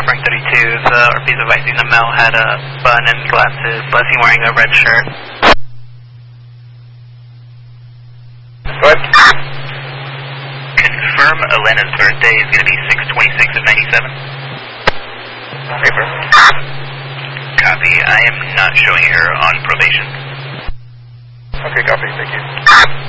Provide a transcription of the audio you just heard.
Frank 32's RP's advising the male had a bun and glasses, was he wearing a red shirt? Go ahead. Confirm Elena's birthday is going to be 6/26 of 97. Paper. Copy. I am not showing her on probation. Okay, copy. Thank you.